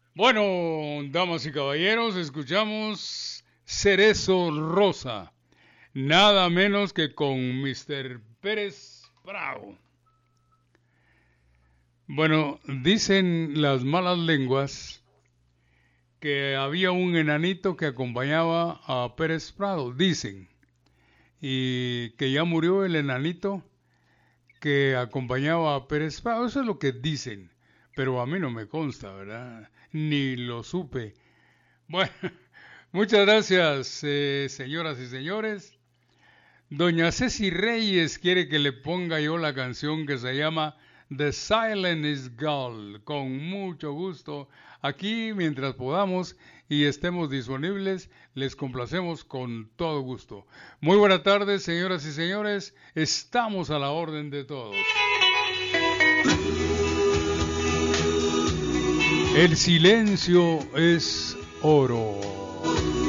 Bueno, damas y caballeros, escuchamos Cerezo Rosa, nada menos que con Mr. Pérez Prado. Bueno, dicen las malas lenguas que había un enanito que acompañaba a Pérez Prado, dicen, y que ya murió el enanito que acompañaba a Pérez Prado. Eso es lo que dicen, pero a mí no me consta, ¿verdad? Ni lo supe. Bueno, muchas gracias, señoras y señores. Doña Ceci Reyes quiere que le ponga yo la canción que se llama The Silent is Gold. Con mucho gusto. Aquí, mientras podamos y estemos disponibles, les complacemos con todo gusto. Muy buenas tardes, señoras y señores. Estamos a la orden de todos. El silencio es oro.